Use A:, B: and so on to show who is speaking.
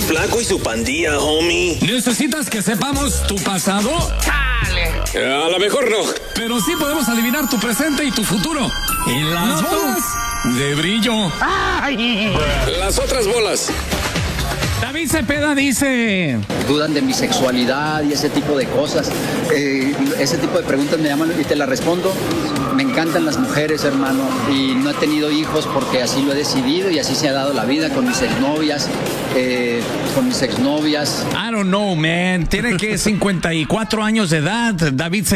A: flaco y su pandilla, homie.
B: ¿Necesitas que sepamos tu pasado?
A: A lo mejor no.
B: Pero sí podemos adivinar tu presente y tu futuro. Y las bolas de brillo.
A: Las otras bolas.
B: David Cepeda dice...
C: Dudan de mi sexualidad y ese tipo de cosas. Ese tipo de preguntas me llaman y te las respondo. Me encantan las mujeres, hermano, y no he tenido hijos porque así lo he decidido y así se ha dado la vida con mis exnovias.
B: I don't know, man. Tiene que 54 años de edad, David Cepeda.